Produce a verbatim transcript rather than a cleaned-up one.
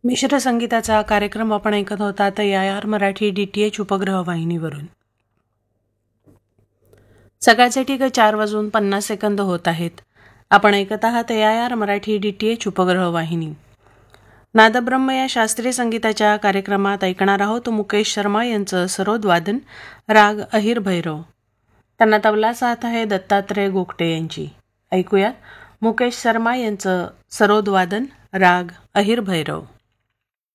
मिश्र संगीताचा कार्यक्रम आपण ऐकत होता तर या R Marathi D T H उपग्रह वाहिनीवरून. सकाळचे ठीक चार वाजून पन्नास सेकंद होत आहेत. आपण ऐकत आहात या R Marathi D T H उपग्रह वाहिनी. नादब्रह्म या शास्त्रीय संगीताच्या कार्यक्रमात ऐकणार आहोत मुकेश शर्मा यांचं सरोद वादन, राग अहिर भैरव. त्यांना तबला साथ आहे दत्तात्रय गोगटे यांची. ऐकूयात मुकेश शर्मा यांचं सरोद वादन, राग अहिर भैरव.